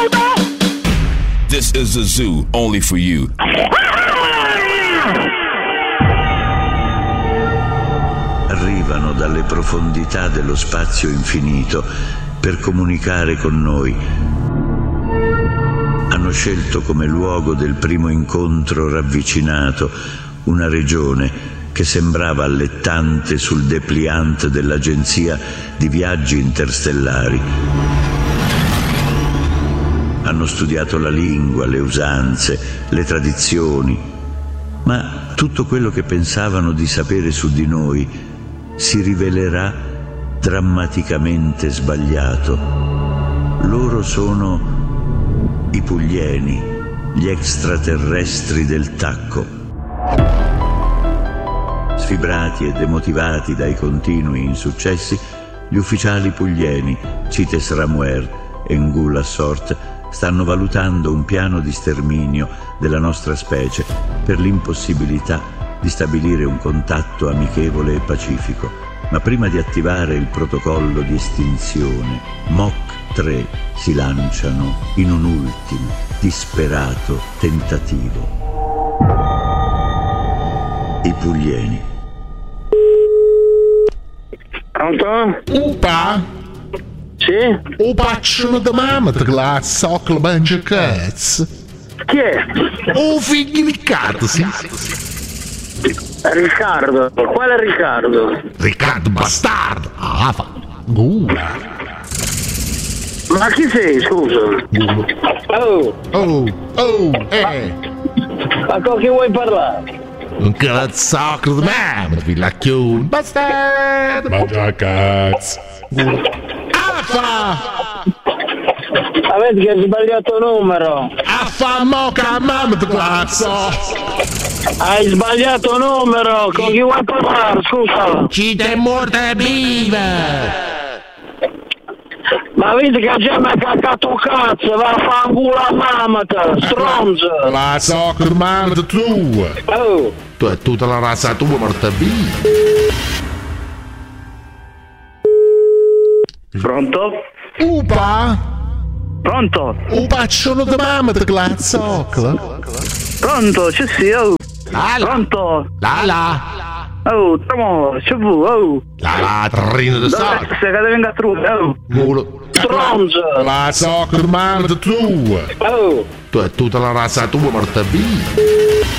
This is the zoo, only for you. Arrivano dalle profondità dello spazio infinito per comunicare con noi. Hanno scelto come luogo del primo incontro ravvicinato una regione che sembrava allettante sul dépliant dell'agenzia di viaggi interstellari. Hanno studiato la lingua, le usanze, le tradizioni, ma tutto quello che pensavano di sapere su di noi si rivelerà drammaticamente sbagliato. Loro sono i Puglieni, gli extraterrestri del tacco. Sfibrati e demotivati dai continui insuccessi, gli ufficiali puglieni, Cites Ramuer e Ngula Sort, stanno valutando un piano di sterminio della nostra specie per l'impossibilità di stabilire un contatto amichevole e pacifico. Ma prima di attivare il protocollo di estinzione, Mach 3 si lanciano in un ultimo, disperato tentativo. I Puglieni. Pronto? Opa! Sì? Opa, c'è una domanda che la socla mangia cazzo. Chi è? O figlio di Riccardo, sì. Riccardo. Quale Riccardo? Riccardo bastardo. Ah, fa. Gula. Ma chi sei, scusa? Oh, Ma con chi vuoi parlare? un cazzo di mamma, villacchione. Bastardo. Mangia cazzo. Affa! Avete che hai sbagliato numero. Affa moca mamma di cazzo. Hai sbagliato numero. Con chi vuoi parlare, scusa? Ci è morta viva. Ma vedi che già mi ha caccato cazzo, va a fanculo a mamma, stronzo! La soccer mamma tua! Oh! Tu è tutta la razza tua morta via! Pronto? Upa! Pronto? Upa, sono di mamma di la soccer! Pronto, ci sei, oh! Lala! Pronto? Lala! Oh, tramo, c'è vu, oh! La trina di soccer! Dove sei che devi andare a oh! Mulo! Stronzo! La soccer mamma tua! Oh! Tu è tutta la razza tua morta via!